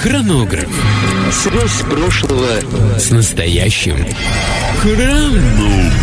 Хронограф. Связь прошлого с настоящим. Хронограф.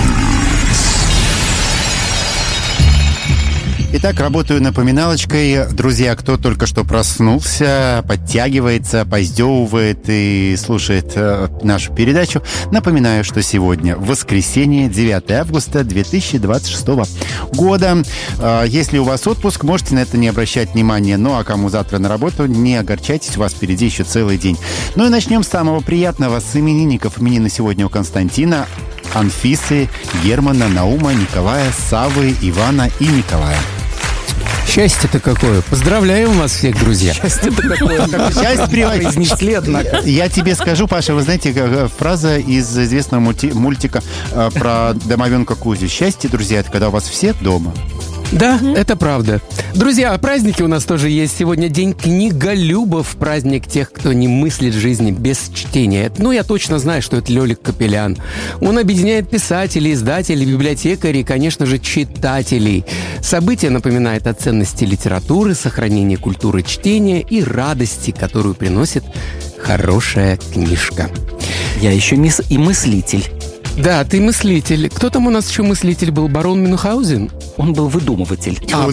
Итак, работаю напоминалочкой. Друзья, кто только что проснулся, подтягивается, поздевывает и слушает нашу передачу, напоминаю, что сегодня воскресенье, 9 августа 2026 года. Если у вас отпуск, можете на это не обращать внимания. Ну, а кому завтра на работу, не огорчайтесь, у вас впереди еще целый день. Ну и начнем с самого приятного, с именинников. Именины сегодня у Константина, Анфисы, Германа, Наума, Николая, Савы, Ивана и Николая. Счастье-то какое! Поздравляем вас всех, друзья! Счастье-то какое! Счастье произнесли, однако. Я тебе скажу, Паша, вы знаете, фраза из известного мультика про домовенка Кузю. Счастье, друзья, это когда у вас все дома. Да, это правда. Друзья, праздники у нас тоже есть. Сегодня день книголюбов, праздник тех, кто не мыслит жизни без чтения. Ну, я точно знаю, что это Лёлик Капелян. Он объединяет писателей, издателей, библиотекарей и, конечно же, читателей. Событие напоминает о ценности литературы, сохранении культуры чтения и радости, которую приносит хорошая книжка. Я еще и мыслитель. Да, ты мыслитель. Кто там у нас еще мыслитель был? Барон Мюнхгаузен? Он был выдумыватель. Он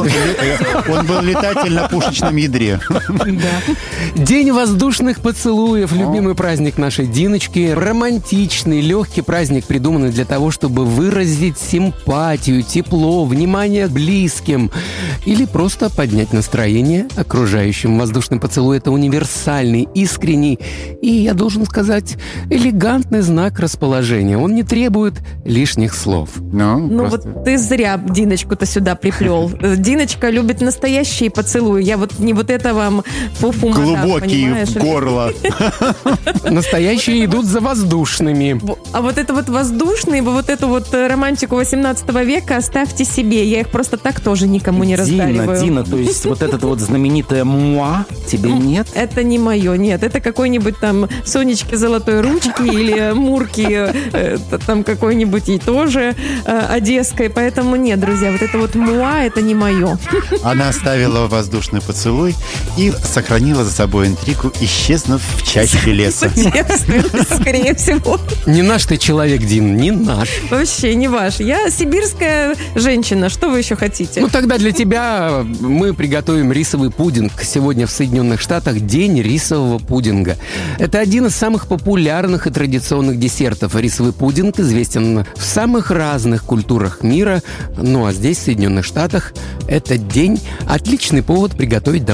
был летатель на пушечном ядре. День воздушных поцелуев. Любимый праздник нашей Диночки. Романтичный, легкий праздник, придуманный для того, чтобы выразить симпатию, тепло, внимание близким. Или просто поднять настроение окружающим. Воздушный поцелуй – это универсальный, искренний и, я должен сказать, элегантный знак расположения. Он не требует лишних слов. Ну вот ты зря Диночку-то сюда приплел. Диночка любит настоящие поцелуи. Я вот не вот это вам фу-фу глубокие в горло. Настоящие идут за воздушными. А вот это вот воздушные, вот эту вот романтику 18 века оставьте себе. Я их просто так тоже никому не раздариваю. Дина, то есть вот это вот знаменитое «муа» тебе нет? Это не мое, нет. Это какой-нибудь там Сонечки золотой ручки или Мурки там какой-нибудь и тоже одесской. Поэтому нет, друзья, вот это вот «муа» это не мое. Она оставила воздушный поцелуй и сохранила за собой интригу, исчезнув в чаще леса. Скорее всего. Не наш ты человек, Дин, не наш. Вообще не ваш. Я сибирская женщина. Что вы еще хотите? Ну, тогда для тебя мы приготовим рисовый пудинг. Сегодня в Соединенных Штатах день рисового пудинга. Это один из самых популярных и традиционных десертов. Рисовый пудинг известен в самых разных культурах мира. Ну, а здесь, в Соединенных Штатах, этот день – отличный повод приготовить